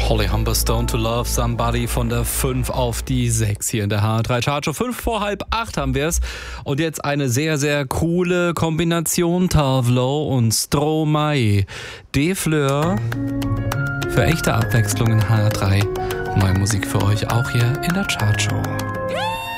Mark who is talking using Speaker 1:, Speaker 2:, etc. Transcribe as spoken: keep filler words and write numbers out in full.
Speaker 1: Holly Humberstone to Love Somebody von der fünf auf die sechs hier in der H drei Chartshow. fünf vor halb acht haben wir es. Und jetzt eine sehr, sehr coole Kombination. Tavlo und Stromae. D-Fleur für echte Abwechslung in H drei. Neue Musik für euch auch hier in der Chartshow.